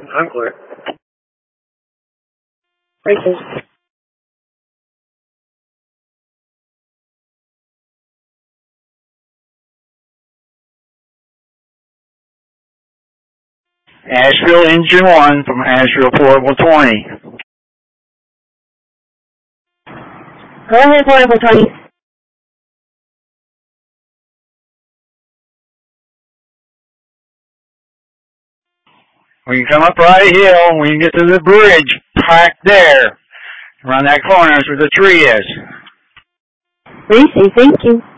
I'm clear. Racing. Asheville Engine 1 from Asheville Portable 20. Go ahead, Portable 20. We can come up Rider Hill. We can get to the bridge, back there. Around that corner is where the tree is. Racing, thank you.